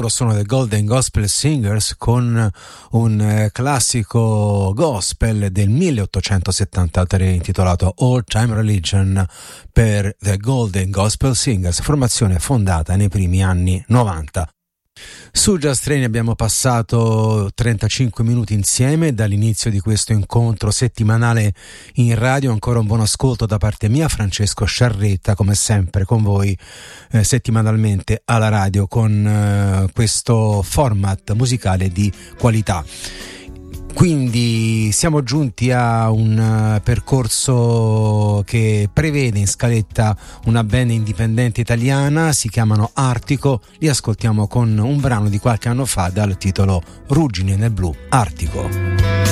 Loro sono The Golden Gospel Singers con un classico gospel del 1873 intitolato Old Time Religion per The Golden Gospel Singers, formazione fondata nei primi anni 90. Su Just Train abbiamo passato 35 minuti insieme dall'inizio di questo incontro settimanale in radio. Ancora un buon ascolto da parte mia, Francesco Sciarretta, come sempre con voi settimanalmente alla radio con questo format musicale di qualità. Quindi siamo giunti a un percorso che prevede in scaletta una band indipendente italiana, si chiamano Artico, li ascoltiamo con un brano di qualche anno fa dal titolo Ruggine nel blu, Artico.